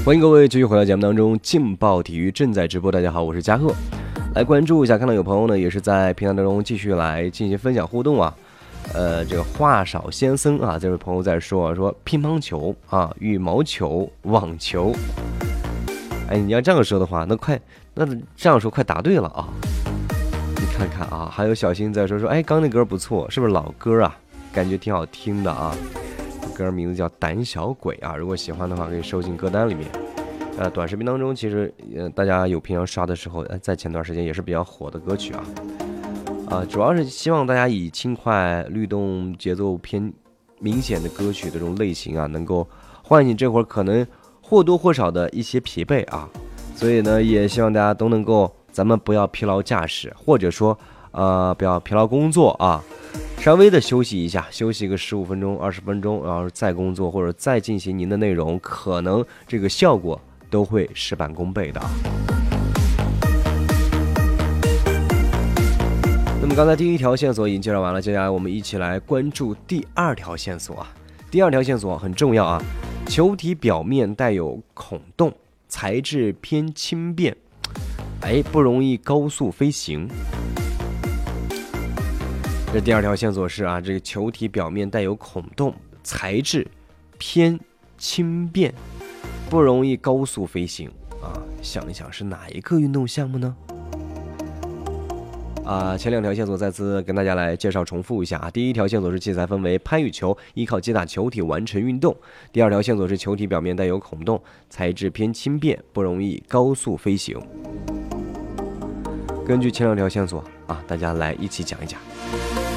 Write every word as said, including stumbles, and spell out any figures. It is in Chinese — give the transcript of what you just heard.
欢迎各位继续回到节目当中，劲爆体育正在直播。大家好，我是嘉贺，来关注一下。看到有朋友呢，也是在平台当中继续来进行分享互动啊。呃，这个话少先生啊，这位朋友在说啊，说乒乓球啊、羽毛球、网球。哎，你要这样说的话，那快，那这样说快答对了啊！你看看啊，还有小新在说说，哎，刚那歌不错，是不是老歌啊？感觉挺好听的啊。歌名字叫《胆小鬼》啊，如果喜欢的话，可以收进歌单里面。呃，短视频当中，其实呃，大家有平常刷的时候，呃，在前段时间也是比较火的歌曲啊。啊、呃，主要是希望大家以轻快、律动、节奏偏明显的歌曲的这种类型啊，能够唤醒这会儿可能或多或少的一些疲惫啊。所以呢，也希望大家都能够，咱们不要疲劳驾驶，或者说呃，不要疲劳工作啊。稍微的休息一下，休息个十五分钟、二十分钟，然后再工作或者再进行您的内容，可能这个效果都会事半功倍的。那么刚才第一条线索已经介绍完了，接下来我们一起来关注第二条线索啊。第二条线索很重要啊，球体表面带有孔洞，材质偏轻便，哎，不容易高速飞行。这第二条线索是啊，这个球体表面带有孔洞，材质偏轻便，不容易高速飞行啊。想一想是哪一个运动项目呢？啊，前两条线索再次跟大家来介绍重复一下啊。第一条线索是器材分为拍与球，依靠接打球体完成运动。第二条线索是球体表面带有孔洞，材质偏轻便，不容易高速飞行。根据前两条线索啊，大家来一起讲一讲。